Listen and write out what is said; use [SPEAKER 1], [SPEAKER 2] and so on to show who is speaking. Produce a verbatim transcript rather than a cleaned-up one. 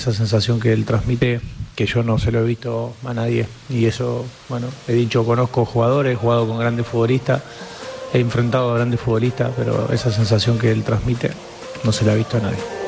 [SPEAKER 1] Esa sensación que él transmite, que yo no se lo he visto a nadie. Y eso, bueno, he dicho, conozco jugadores, he jugado con grandes futbolistas, he enfrentado a grandes futbolistas, pero esa sensación que él transmite no se la ha visto a nadie.